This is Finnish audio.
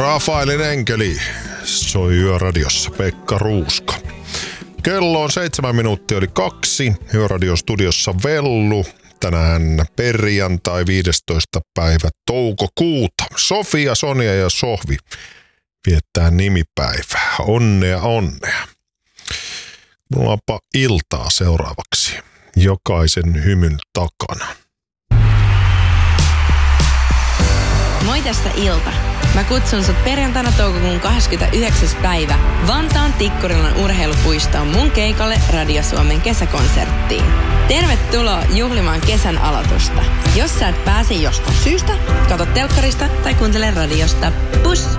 Rafaelin enkeli soi Yöradiossa Pekka Ruuska. Kello on 2:07. Yöradion studiossa Vellu. Tänään perjantai 15. päivä toukokuuta. Sofia, Sonja ja Sohvi viettää nimipäivää. Onnea, onnea. Mulla onpa iltaa seuraavaksi. Jokaisen hymyn takana. Moi, tässä Ilta. Mä kutsun sut perjantaina toukokuun 29. päivä Vantaan Tikkurilan urheilupuistoon mun keikalle Radio Suomen kesäkonserttiin. Tervetuloa juhlimaan kesän aloitusta. Jos sä et pääse jostain syystä, kato telkkarista tai kuuntele radiosta. Pus!